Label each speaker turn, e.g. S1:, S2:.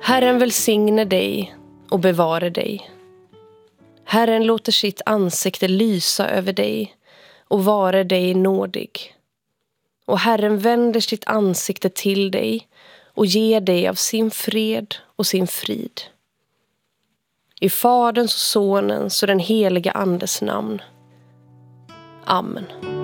S1: Herren välsigne dig och bevare dig. Herren låter sitt ansikte lysa över dig och vare dig nådig. Och Herren vänder sitt ansikte till dig och ger dig av sin fred och sin frid. I Faderns och Sonens och den heliga Andes namn. Amen.